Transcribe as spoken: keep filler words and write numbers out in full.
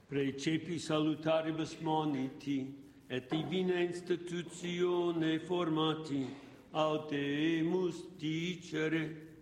Precepi salutaribus moniti, et divina institutione formati, audemus dicere.